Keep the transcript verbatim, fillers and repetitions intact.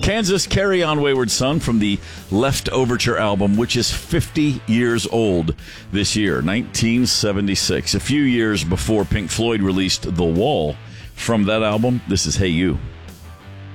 Kansas, Carry On Wayward Son from the Left Overture album, which is fifty years old this year, nineteen seventy-six. A few years before Pink Floyd released The Wall. From that album, this is Hey You.